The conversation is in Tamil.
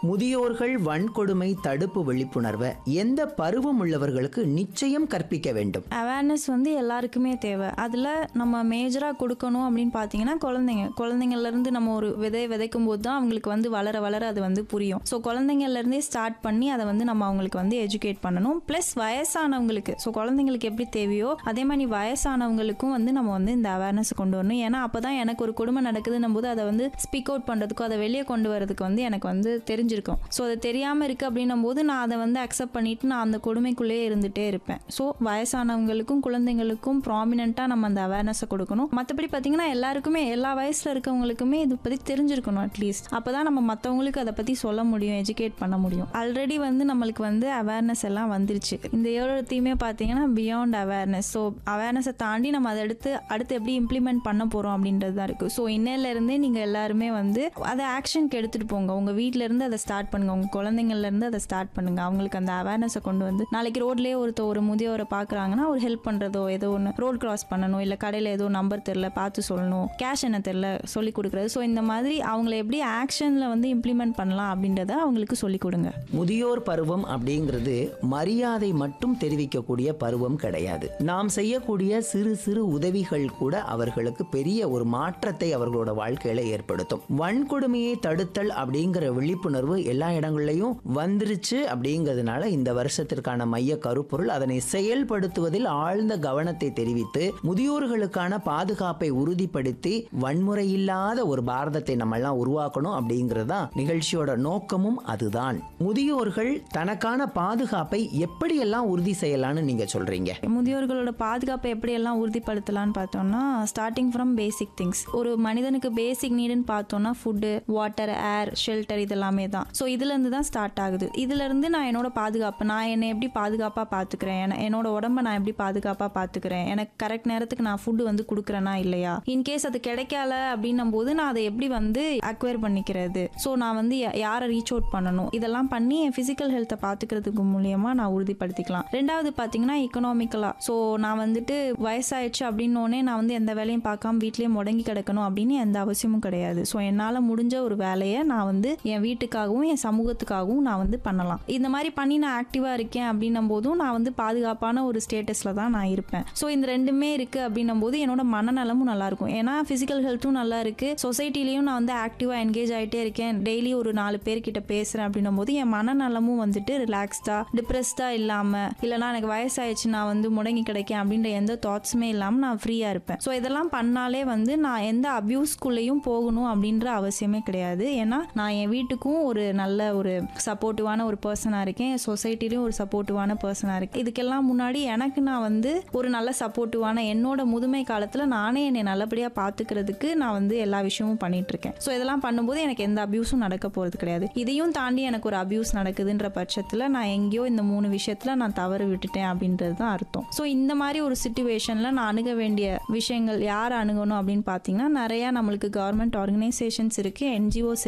முதியோர்கள் வன்கொடுமை தடுப்பு விழிப்புணர்வை எந்த பருவம் உள்ளவர்களுக்கு நிச்சயம் கற்பிக்க வேண்டும்? அவேர்னஸ் எல்லாருக்குமே தேவை. அதில் நம்ம மேஜராக கொடுக்கணும் அப்படின்னு பார்த்தீங்கன்னா குழந்தைங்கள்லேருந்து நம்ம ஒரு விதைக்கும் போது தான் அவங்களுக்கு வளர வளர அது புரியும். ஸோ குழந்தைங்கள்லேருந்தே ஸ்டார்ட் பண்ணி அதை நம்ம அவங்களுக்கு எஜுகேட் பண்ணணும். ப்ளஸ் வயசானவங்களுக்கு, ஸோ குழந்தைங்களுக்கு எப்படி தேவையோ அதே மாதிரி வயசானவங்களுக்கும் நம்ம இந்த அவேர்னஸ் கொண்டு வரணும். ஏன்னா அப்போ தான் எனக்கு ஒரு கொடுமை நடக்குதுன்னும் போது அதை ஸ்பீக் அவுட் பண்ணுறதுக்கும் அதை வெளியே கொண்டு வரதுக்கு எனக்கு தெரிஞ்சிருக்கும். ஸோ அது தெரியாமல் இருக்குது அப்படின்னும் போது நான் அதை அக்செப்ட் பண்ணிட்டு நான் அந்த கொடுமைக்குள்ளேயே இருந்துகிட்டே இருப்பேன். ஸோ வயசானவங்களுக்கும் குழந்தைங்களுக்கும் ப்ராமினெண்ட்டாக நம்ம அந்த அவேர்னஸை கொடுக்கணும். மற்றபடி பார்த்தீங்கன்னா எல்லாருக்குமே, எல்லா வயசில் இருக்கவங்களுக்குமே இது பற்றி தெரிஞ்சிருக்கணும் அட்லீஸ்ட். அப்போ தான் நம்ம மற்றவங்களுக்கு அதை பற்றி சொல்ல முடியும், எஜுகேட் பண்ண முடியும். ஆல்ரெடி நம்மளுக்கு அவேர்னஸ் எல்லாம் வந்துருச்சு. இந்த ஏழத்தையுமே பார்த்தீங்கன்னா பியாண்ட் அவேர்னஸ். ஸோ அவேர்னஸை தாண்டி நம்ம அதை அடுத்து எப்படி இம்ப்ளிமெண்ட் பண்ண போகிறோம் அப்படின்றது தான் இருக்குது. ஸோ இன்னையிலேருந்தே நீங்கள் எல்லாருமே அதை ஆக்ஷனுக்கு எடுத்துகிட்டு போங்க. உங்கள் வீட்டிலேருந்து அதை ஸ்டார்ட் பண்ணுங்கள், உங்கள் குழந்தைங்கள்லேருந்து அதை ஸ்டார்ட் பண்ணுங்கள். அவங்களுக்கு அந்த அவேர்னஸை கொண்டு நாளைக்கு ரோட்லேயே ஒரு முதியோரை பார்க்குறாங்கன்னா ஒரு ஹெல்ப் பண்ணுறதோ, ஏதோ ஒன்று ரோட் கிராஸ் பண்ணணும், இல்லை கடையில் ஏதோ நம்பர் தெரில பார்த்து சொல்லணும், கேஷ் என்ன தெரில சொல்லி கொடுக்குறது. ஸோ இந்த மாதிரி அவங்கள எப்படி ஆக்ஷனில் இம்ப்ளிமெண்ட் பண்ணலாம் அப்படின்றத அவங்களுக்கு சொல்லிக் கொடுங்க. முதியோர் பருவம் அப்படிங்கிறது மரியாதை மட்டும் தெரிவிக்கக்கூடிய பருவம் கிடையாது. நாம் செய்யக்கூடிய சிறு சிறு உதவிகள் கூட அவர்களுக்கு பெரிய ஒரு மாற்றத்தை அவர்களோட வாழ்க்கையில ஏற்படுத்தும். வன்கொடுமையை தடுத்தல் அப்படிங்கிற விழிப்புணர்வு எல்லா இடங்கள்லையும் வந்துருச்சு. அப்படிங்கிறதுனால இந்த வருஷத்திற்கான மைய கருப்பொருள் அதனை செயல்படுத்துவதில் ஆழ்ந்த கவனத்தை தெரிவித்து முதியோர்களுக்கான பாதுகாப்பை உறுதிப்படுத்தி வன்முறை இல்லாத ஒரு பாரதத்தை நம்ம எல்லாம் உருவாக்கணும் அப்படிங்கிறதா நிகழ்ச்சியோட நோக்கமும் அதுதான். முதியோர்கள் தனக்கான பாதுகாப்பை எப்படியெல்லாம் உறுதி செய்யலாம்னு நீங்க சொல்றீங்க? முதியோர்களோட பாதுகாப்பை எப்படியெல்லாம் உறுதிப்படுத்தலாம்னு பார்த்தோம்னா ஸ்டார்டிங் ஃப்ரம் பேசிக் திங்ஸ். ஒரு மனிதனுக்கு பேசிக் நீடுன்னு பார்த்தோம்னா ஃபுட்டு, வாட்டர், ஏர், ஷெல்டர் இதெல்லாமே தான். ஸோ இதுலேருந்து தான் ஸ்டார்ட் ஆகுது. இதுலேருந்து நான் என்னோட பாதுகாப்பு, நான் என்னை எப்படி பாதுகாப்பாக பார்த்துக்கிறேன், என்னோட உடம்பை நான் எப்படி பாதுகாப்பாக பார்த்துக்கிறேன், எனக்கு கரெக்ட் நேரத்துக்கு நான் ஃபுட்டு கொடுக்குறேன்னா இல்லையா, இன்கேஸ் அது கிடைக்கல அப்படின்னும் போது நான் அதை எப்படி அக்வயர் பண்ணிக்கிறது, ஸோ நான் யாரை ரீச் அவுட் பண்ணணும், இதெல்லாம் பண்ணி என் ஃபிசிக்கல் ஹெல்த்தை பார்த்துக்கிறதுக்கு மூலியமா நான் உறுதிப்படுத்திக்கலாம். ரெண்டாவது பார்த்தீங்கன்னா எக்கனாமிக்கலா. ஸோ நான் வயசாயிடுச்சு அப்படின்னோடனே நான் எந்த வேலையும் பார்க்காம வீட்லேயே முடங்கி கிடக்கணும் அப்படின்னு எந்த அவசியமும் கிடையாது. ஸோ என்னால் முடிஞ்ச ஒரு வேலையை நான் என் வீட்டுக்காகவும் என் சமூகத்துக்காகவும் நான் பண்ணலாம். இந்த மாதிரி பண்ணி நான் ஆக்டிவாக இருக்கேன் அப்படின்னும் போதும் நான் பாதுகாப்பான ஒரு ஸ்டேட்டஸில் தான் நான் இருப்பேன். ஸோ இந்த ரெண்டுமே இருக்குது அப்படின்னும் போது என்னோட மனநலமும் நல்லா இருக்கும். ஏன்னா ஃபிசிக்கல் ஹெல்த்தும் நல்லா இருக்குது, சொசைட்டிலையும் நான் ஆக்டிவாக என்கேஜ் ஆகிட்டே இருக்கேன், டெய்லி ஒரு 4 பேர்கிட்ட பேசுகிறேன் அப்படின்னும் போது என் மனநலமும் ரிலாக்ஸ்டாக, டிப்ரெஸ்டாக இல்லாமல், இல்லைனா எனக்கு வயசாயிடுச்சு நான் முடங்கி கிடைக்கேன் அப்படின்ற எந்த தாட்ஸுமே இல்லாமல் நான் ஃப்ரீயாக இருப்பேன். ஸோ இதெல்லாம் பண்ணாலே நான் எந்த அபியூஸ்குள்ளேயும் போகணும் அப்படின்ற அவசியமே கிடையாது. ஏன்னா நான் என் வீட்டுக்கும் ஒரு நல்ல ஒரு சப்போர்ட்டிவான ஒரு பர்சனாக இருக்கேன், என் சொசைட்டிலையும் ஒரு சப்போர்ட்டிவான பர்சனாக இருக்கேன். இதுக்கெல்லாம் முன்னாடி எனக்கு நான் ஒரு நல்ல சப்போர்ட்டிவான என்னோட முதுமை காலத்தில் நானே என்னை நல்லபடியாக பார்த்துக்கிறதுக்கு நான் எல்லா விஷயமும் பண்ணிட்டு இருக்கேன். ஸோ இதெல்லாம் பண்ணும்போது எனக்கு எந்த அபியூஸும் நடக்க போகிறது கிடையாது. இதையும் தாண்டி எனக்கு ஒரு அபியூஸ் நடக்குதுன்ற பட்சத்தில் நான் எங்கேயோ இந்த 3 விஷயத்தில் நான் தவறு விட்டுட்டேன் அப்படின்றது தான் அர்த்தம். ஸோ இந்த மாதிரி ஒரு சிச்சுவேஷனில் நான் அணுக வேண்டிய விஷயங்கள் யார் அணுகணும் அப்படின்னு பார்த்தீங்கன்னா நிறையா நம்மளுக்கு கவர்மெண்ட் ஆர்கனைசேஷன்ஸ் இருக்குது, NGOs